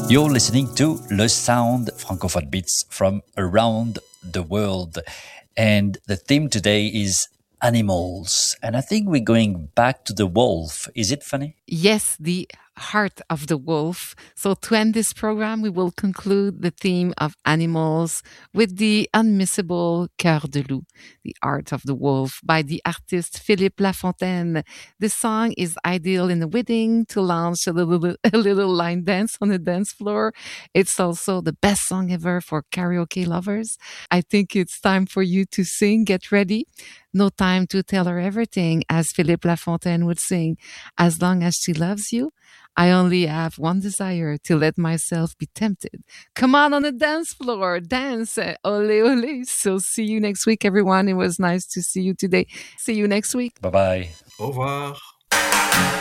You're listening to Le Sound Francophone Beats from around the world. And the theme today is animals. And I think we're going back to the wolf. Is it funny? Yes, the heart of the wolf. So to end this program, we will conclude the theme of animals with the unmissable Cœur de Loup, the art of the wolf by the artist Philippe Lafontaine. This song is ideal in a wedding to launch a little line dance on the dance floor. It's also the best song ever for karaoke lovers. I think it's time for you to sing. Get ready. No time to tell her everything, as Philippe Lafontaine would sing. As long as she loves you, I only have one desire, to let myself be tempted. Come on the dance floor, dance, ole ole. So see you next week, everyone. It was nice to see you today. See you next week. Bye-bye. Au revoir.